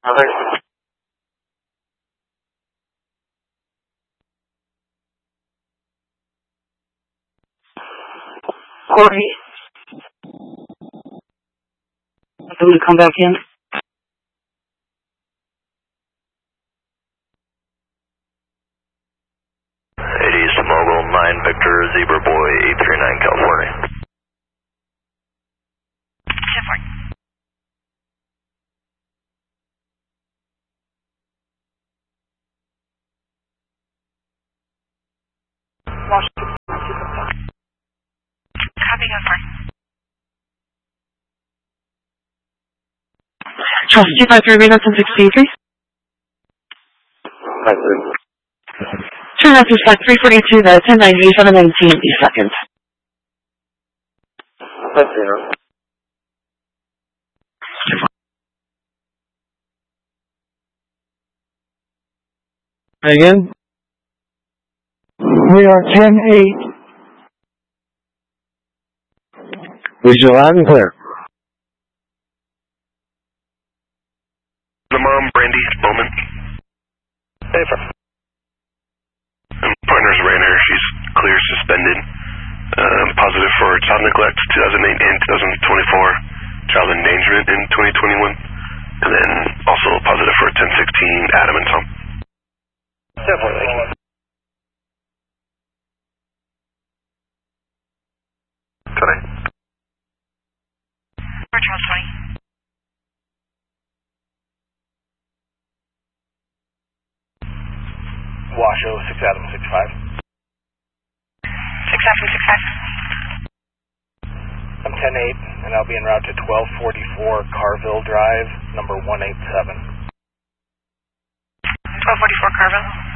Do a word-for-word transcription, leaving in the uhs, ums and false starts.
Okay. Corey, I'm going to come back in. It is Mogul nine Victor Zebra Boy eight three nine California. Washington. Copy, go for Charles two five three, radar ten six three. five three. Turn left is flight three forty-two, the ten ninety, seven nineteen seconds. five zero. Again? We are ten eight. Visual loud and clear. The mom, Brandy Bowman. Hey, and partner's Rainer, she's clear suspended. Um, positive for child neglect two thousand eight and two thousand twenty-four, child endangerment in twenty twenty-one, and then also positive for ten sixteen Adam and Tom. Definitely. Correct. For Charles twenty. Washoe, six Adam, six five. six Adam, six five. I'm ten eight, and I'll be en route to twelve forty-four Carville Drive, number one eight seven. twelve forty-four Carville.